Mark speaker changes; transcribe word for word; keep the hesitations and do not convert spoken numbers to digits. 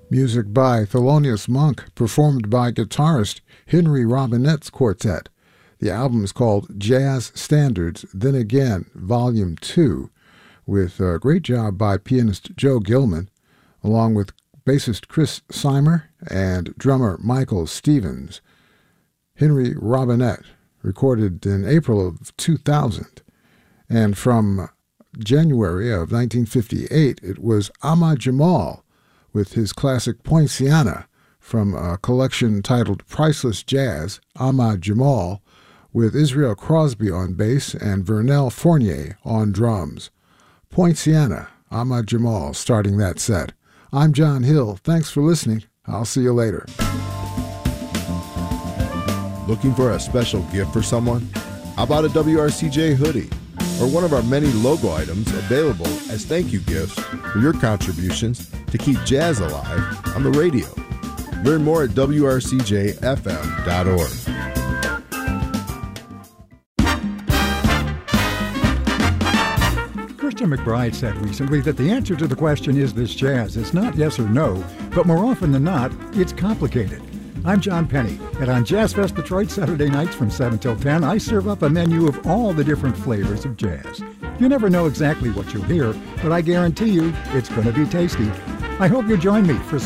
Speaker 1: Music by Thelonious Monk, performed by guitarist Henry Robinette's quartet. The album is called Jazz Standards, Then Again, Volume two, with a great job by pianist Joe Gilman, along with bassist Chris Seimer and drummer Michael Stevens. Henry Robinette, recorded in April of two thousand. And from January of nineteen fifty-eight, it was Ahmad Jamal with his classic Poinciana from a collection titled Priceless Jazz, Ahmad Jamal, with Israel Crosby on bass and Vernel Fournier on drums. Poinciana, Ahmad Jamal, starting that set. I'm John Hill. Thanks for listening. I'll see you later.
Speaker 2: Looking for a special gift for someone? How about a W R C J hoodie? Or one of our many logo items available as thank you gifts for your contributions to keep jazz alive on the radio. Learn more at W R C J F M dot org.
Speaker 3: Christian McBride said recently that the answer to the question, is this jazz? It's not yes or no, but more often than not, it's complicated. I'm John Penny, and on Jazz Fest Detroit Saturday nights from seven till ten, I serve up a menu of all the different flavors of jazz. You never know exactly what you'll hear, but I guarantee you it's going to be tasty. I hope you join me for some